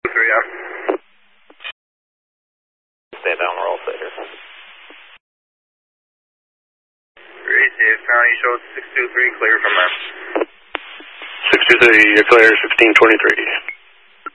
3 out. Stand down, we're all set here. Received, County showed 623, clear from there. 623, you're clear, 1623.